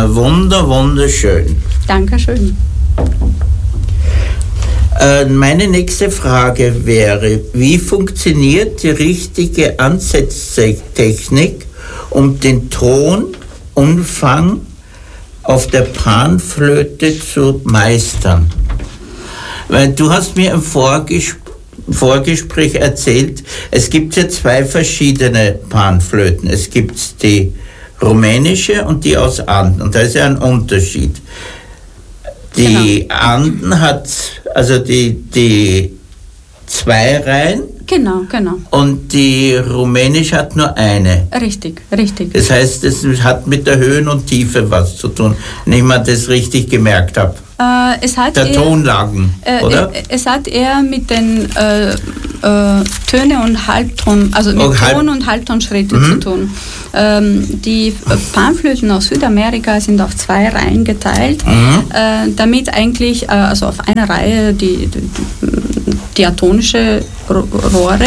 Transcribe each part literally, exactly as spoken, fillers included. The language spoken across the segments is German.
wunder, wunderschön. Dankeschön. Äh, meine nächste Frage wäre, wie funktioniert die richtige Ansetztechnik, um den Tonumfang auf der Panflöte zu meistern? Weil du hast mir im Vorgespräch Vorgespräch erzählt, es gibt ja zwei verschiedene Panflöten. Es gibt die rumänische und die aus Anden. Und da ist ja ein Unterschied. Die genau. Anden hat, also die, die zwei Reihen. Genau, genau. Und die rumänische hat nur eine. Richtig, richtig. Das heißt, es hat mit der Höhe und Tiefe was zu tun, wenn ich mir das richtig gemerkt habe. Äh, es hat der eher, Tonlagen, äh, oder? Äh, es hat eher mit den äh, äh, Töne und Halbton, also mit oh, Halb- Ton- und Halbtonschritte mhm. zu tun. Ähm, die Panflöten aus Südamerika sind auf zwei Reihen geteilt, mhm. äh, damit eigentlich, äh, also auf einer Reihe die, die diatonische Rohre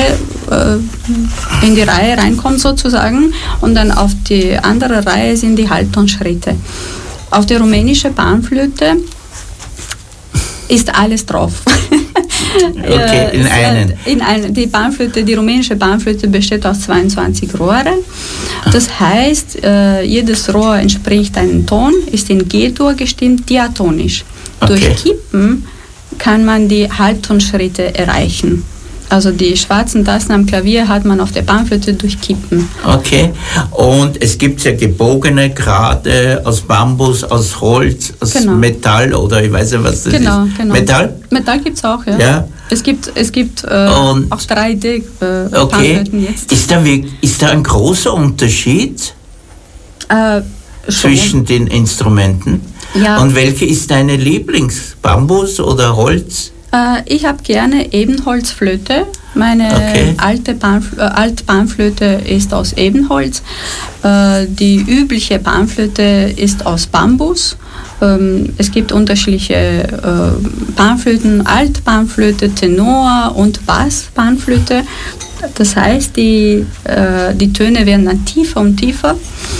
äh, in die Reihe reinkommt sozusagen und dann auf die andere Reihe sind die Halbtonschritte. Auf der rumänischen Panflöte ist alles drauf. Okay, in einen. In ein, die Panflöte, die rumänische Panflöte besteht aus zweiundzwanzig Rohre. Das heißt, äh, jedes Rohr entspricht einem Ton, ist in G-Dur gestimmt, diatonisch. Okay. Durch Kippen kann man die Halbtonschritte erreichen. Also die schwarzen Tasten am Klavier hat man auf der Panflöte durch Kippen. Okay. Und es gibt ja gebogene, gerade aus Bambus, aus Holz, aus genau. Metall oder ich weiß nicht, was das genau, ist. Genau. Metall? Metall gibt es auch, ja. ja. Es gibt, es gibt äh, auch drei D äh, okay. Panflöten jetzt. Ist da, ist da ein großer Unterschied äh, zwischen den Instrumenten? Ja. Und welche ist deine Lieblings? Bambus oder Holz? Äh, ich habe gerne Ebenholzflöte. Meine okay. alte Panfl- äh, Altpanflöte ist aus Ebenholz. Äh, die übliche Panflöte ist aus Bambus. Ähm, es gibt unterschiedliche äh, Panflöten, Altpanflöte, Tenor und Basspanflöte. Das heißt, die, äh, die Töne werden dann tiefer und tiefer.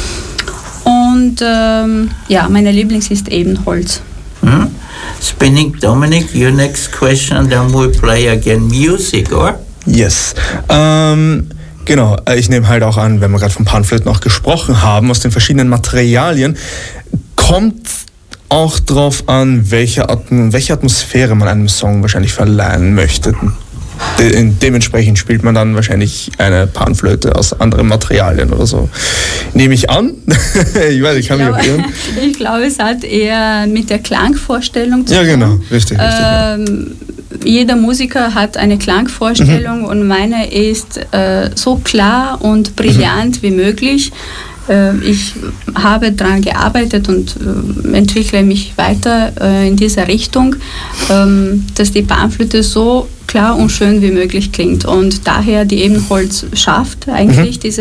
Und ähm, ja, meine Lieblings ist Ebenholz. Hm? Spinning Dominic, your next question, and then we'll play again music, or? Yes. Ähm, genau, ich nehme halt auch an, wenn wir gerade von Panflöten auch gesprochen haben, aus den verschiedenen Materialien, kommt auch drauf an, welche, Atm- welche Atmosphäre man einem Song wahrscheinlich verleihen möchte. De- dementsprechend spielt man dann wahrscheinlich eine Panflöte aus anderen Materialien oder so. Nehme ich an. ich weiß, ich kann mich auch irren. Ich glaube, es hat eher mit der Klangvorstellung zu ja, tun. Ja, genau. Richtig, richtig. Ähm, ja. Jeder Musiker hat eine Klangvorstellung mhm. und meine ist äh, so klar und brillant mhm. wie möglich. Äh, ich habe daran gearbeitet und äh, entwickle mich weiter äh, in dieser Richtung, ähm, dass die Panflöte so klar und schön wie möglich klingt. Und daher die Ebenholz schafft eigentlich mhm. diese,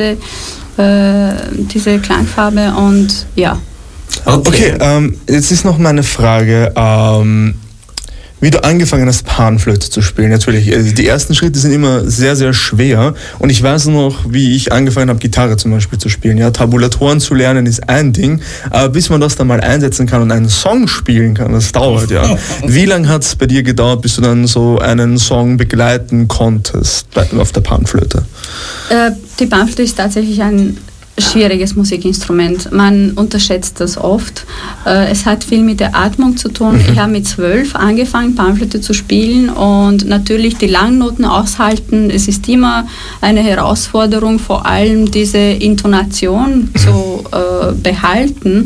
äh, diese Klangfarbe und ja. Okay, okay ähm, jetzt ist noch meine Frage, ähm, wie du angefangen hast, Panflöte zu spielen. Natürlich, also die ersten Schritte sind immer sehr, sehr schwer. Und ich weiß noch, wie ich angefangen habe, Gitarre zum Beispiel zu spielen. Ja, Tabulatoren zu lernen ist ein Ding, aber bis man das dann mal einsetzen kann und einen Song spielen kann, das dauert ja. Wie lange hat es bei dir gedauert, bis du dann so einen Song begleiten konntest auf der Panflöte? Äh, die Panflöte ist tatsächlich ein schwieriges Musikinstrument. Man unterschätzt das oft. Äh, es hat viel mit der Atmung zu tun. Mhm. Ich habe mit zwölf angefangen, Panflöte zu spielen und natürlich die Langnoten aushalten. Es ist immer eine Herausforderung, vor allem diese Intonation mhm. zu äh, behalten.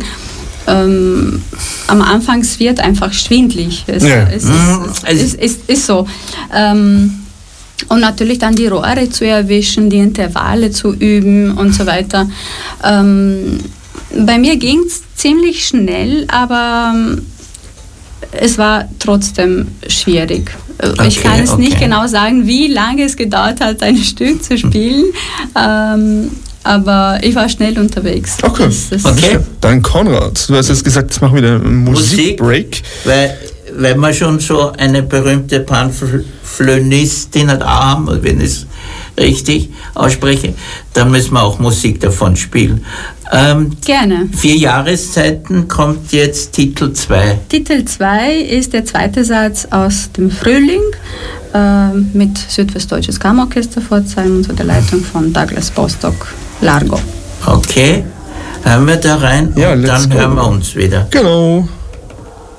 Ähm, am Anfang wird einfach schwindlig. Es, ja. es, es, es, es, es ist so. Ähm, Und natürlich dann die Rohre zu erwischen, die Intervalle zu üben und so weiter. Ähm, bei mir ging es ziemlich schnell, aber ähm, es war trotzdem schwierig. Okay, ich kann es okay. nicht genau sagen, wie lange es gedauert hat, ein Stück zu spielen. Ähm, aber ich war schnell unterwegs. Okay, das, das okay. Dann Konrad, du hast jetzt gesagt, jetzt machen wir einen Musikbreak. Weil, weil wir schon so eine berühmte Panflötistin hat haben, wenn es richtig ausspreche, dann müssen wir auch Musik davon spielen. Ähm, Gerne. Vier Jahreszeiten kommt jetzt Titel zwei. Titel zwei ist der zweite Satz aus dem Frühling äh, mit Südwestdeutsches Kammerorchester Pforzheim unter der Leitung von Douglas Bostock Largo. Okay, hören wir da rein ja, und dann go. hören wir uns wieder. Genau.